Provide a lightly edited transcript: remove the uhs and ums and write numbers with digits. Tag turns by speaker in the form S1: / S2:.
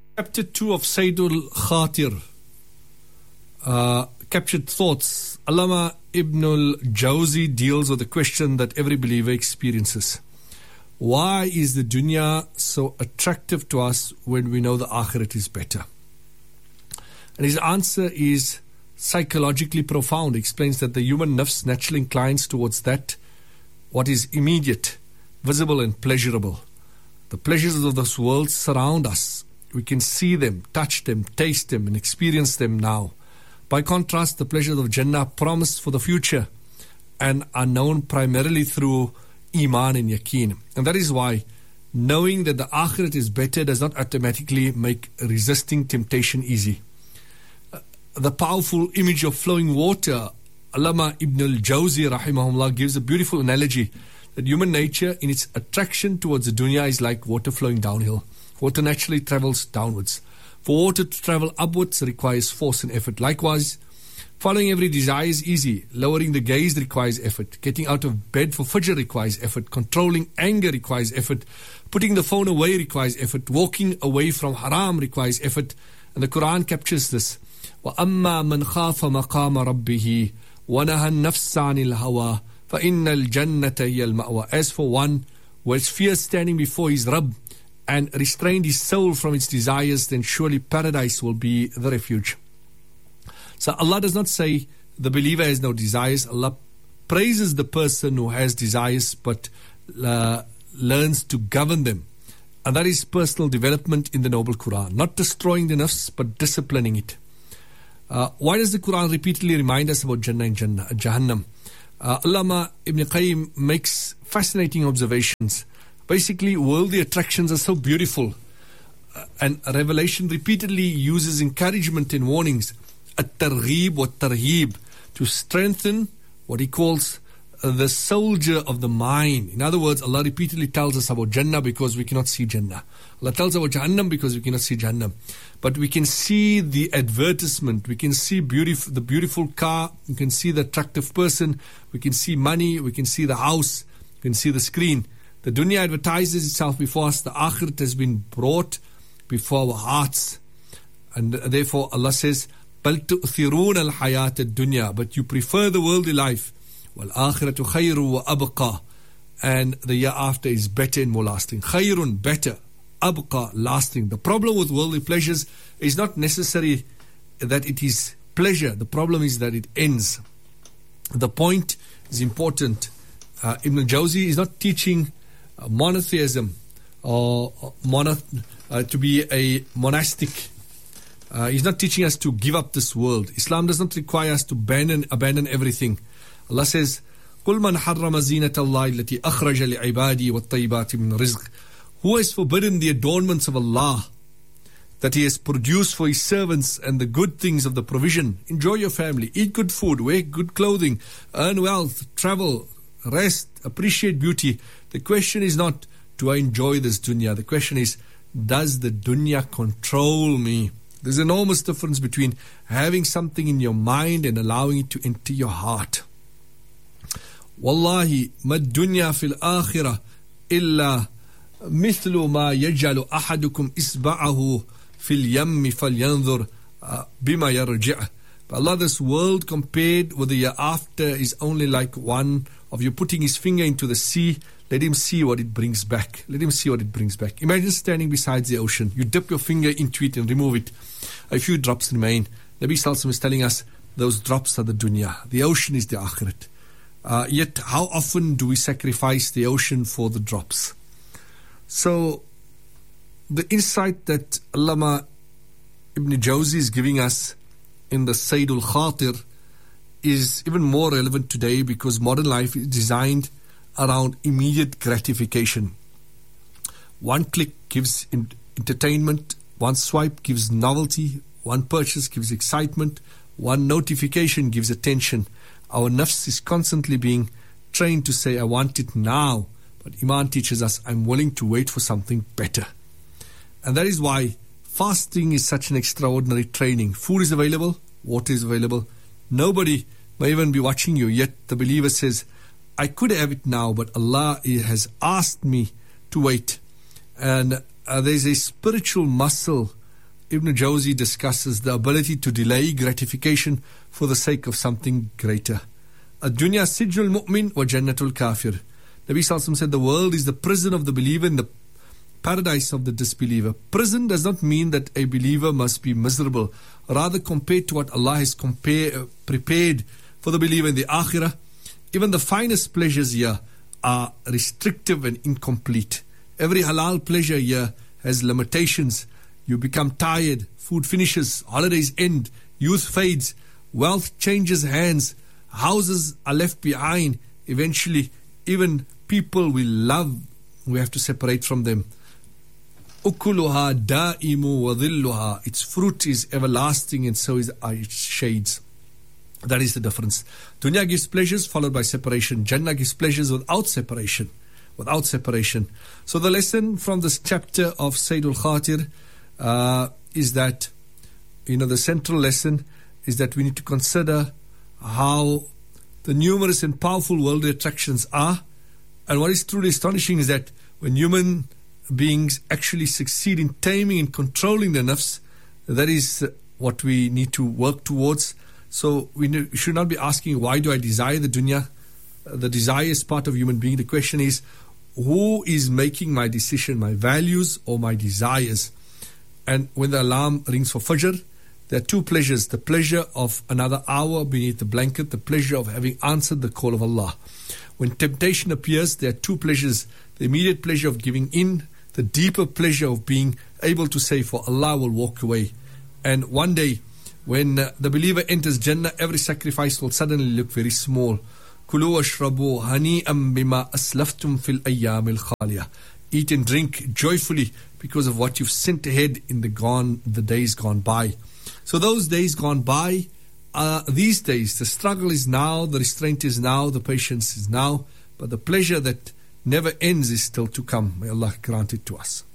S1: Chapter 2 of Saydul Khatir, Captured Thoughts. Allama Ibn al-Jawzi deals with the question that every believer experiences. Why is the dunya so attractive to us when we know the akhirat is better? And his answer is psychologically profound. He explains that the human nafs naturally inclines towards that what is immediate, visible and pleasurable. The pleasures of this world surround us. We can see them, touch them, taste them and experience them now. By contrast, the pleasures of Jannah promise for the future and are known primarily through Iman and Yaqeen. And that is why knowing that the Akhirat is better does not automatically make resisting temptation easy. The powerful image of flowing water, Allama Ibn al-Jawzi rahimahullah gives a beautiful analogy that human nature in its attraction towards the dunya is like water flowing downhill. Water naturally travels downwards. For water to travel upwards requires force and effort. Likewise, following every desire is easy. Lowering the gaze requires effort. Getting out of bed for fajr requires effort. Controlling anger requires effort. Putting the phone away requires effort. Walking away from haram requires effort. And the Quran captures this. وَأَمَّا مَنْ خَافَ مَقَامَ رَبِّهِ وَنَهَى النَّفْسَ عَنِ الْهَوَىٰ فَإِنَّ الْجَنَّةَ هِيَ الْمَأْوَىٰ. As for one who has fear standing before his Rabb and restrained his soul from its desires, then surely paradise will be the refuge. So Allah does not say the believer has no desires. Allah praises the person who has desires but learns to govern them. And that is personal development in the Noble Quran. Not destroying the nafs but disciplining it. Why does the Quran repeatedly remind us about Jannah and Jahannam? Allama Ibn Qayyim makes fascinating observations. Basically, worldly attractions are so beautiful, and Revelation repeatedly uses encouragement and warnings, at-targhib wa tarhib, to strengthen what he calls the soldier of the mind. In other words, Allah repeatedly tells us about Jannah because we cannot see Jannah. Allah tells us about Jahannam because we cannot see Jahannam. But we can see the advertisement, we can see the beautiful car, we can see the attractive person, we can see money, we can see the house, we can see the screen. The dunya advertises itself before us. The akhirat has been brought before our hearts. And therefore Allah says, بَلْ تُؤْثِرُونَ الْحَيَاةَ الدُّنْيَا. But you prefer the worldly life. وَالْآخِرَةُ خَيْرٌ وَأَبْقَى. And the year after is better and more lasting. خَيْرٌ, better. أَبْقَى, lasting. The problem with worldly pleasures is not necessarily that it is pleasure. The problem is that it ends. The point is important. Ibn al-Jawzi is not teaching monotheism or to be a monastic. He's not teaching us to give up this world. Islam does not require us to abandon everything. Allah says, قُلْ مَنْ حَرَّمَ زِينَةَ اللَّهِ الَّتِي أَخْرَجَ لِعِبَادِهِ وَالطَّيِّبَاتِ مِنْ رِزْقٍ. Who has forbidden the adornments of Allah that He has produced for His servants and the good things of the provision? Enjoy your family, eat good food, wear good clothing, earn wealth, travel, rest, appreciate beauty. The question is not, do I enjoy this dunya? The question is, does the dunya control me? There's an enormous difference between having something in your mind and allowing it to enter your heart. Wallahi, ma dunya fil akhirah illa mithlu ma yaj'alu ahadukum isba'ahu fil yammi falyanzur bima yarji'. But Allah, this world compared with the year after is only like one of you putting his finger into the sea. Let him see what it brings back. Let him see what it brings back. Imagine standing beside the ocean. You dip your finger into it and remove it. A few drops remain. Nabi Sallallahu Alaihi Wasallam is telling us those drops are the dunya. The ocean is the akhirat. Yet how often do we sacrifice the ocean for the drops? So the insight that Allama Ibn Jawzi is giving us in the Saydul Khatir is even more relevant today because modern life is designed around immediate gratification. One click gives entertainment, one swipe gives novelty, one purchase gives excitement, one notification gives attention. Our nafs is constantly being trained to say, I want it now. But Iman teaches us, I'm willing to wait for something better. And that is why fasting is such an extraordinary training. Food is available, water is available. Nobody may even be watching you, yet the believer says, I could have it now, but Allah has asked me to wait. And there's a spiritual muscle Ibn Jawzi discusses the ability to delay gratification for the sake of something greater. Ad-dunya sijnul mu'min wa jannatul kafir. Nabi Sallallahu Alaihi Wasallam said the world is the prison of the believer and the paradise of the disbeliever. Prison does not mean that a believer must be miserable. Rather, compared to what Allah has prepared for the believer in the akhirah, even the finest pleasures here are restrictive and incomplete. Every halal pleasure here has limitations. You become tired, food finishes, holidays end, youth fades, wealth changes hands, houses are left behind. Eventually, even people we love, we have to separate from them. Ukuluha da'imu wa dhilluha. Its fruit is everlasting and so is its shades. That is the difference. Dunya gives pleasures followed by separation. Jannah gives pleasures without separation. Without separation. So the lesson from this chapter of Sayyidul Khatir is that, the central lesson is that we need to consider how the numerous and powerful worldly attractions are. And what is truly astonishing is that when human beings actually succeed in taming and controlling the nafs, that is what we need to work towards. So we should not be asking, why do I desire the dunya? The desire is part of human being. The question is, who is making my decision, my values or my desires? And when the alarm rings for Fajr, there are two pleasures. The pleasure of another hour beneath the blanket, the pleasure of having answered the call of Allah. When temptation appears, there are two pleasures. The immediate pleasure of giving in, the deeper pleasure of being able to say, for Allah will walk away. And one day, when the believer enters Jannah, every sacrifice will suddenly look very small. Kulu washrabu hani'am bima aslaftum fil ayyamil khaliyah. Eat and drink joyfully because of what you've sent ahead in the days gone by. So those days gone by are these days. The struggle is now, the restraint is now, the patience is now, but the pleasure that never ends is still to come. May Allah grant it to us.